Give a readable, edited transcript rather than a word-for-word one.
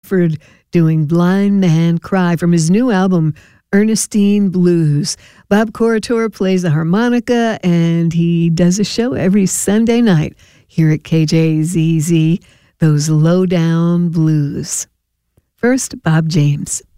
Hartford doing Blind Man Cry from his new album, Ernestine Blues. Bob Corritore plays the harmonica, and he does a show every Sunday night here at KJZZ, those Lowdown Blues. First, Bob James.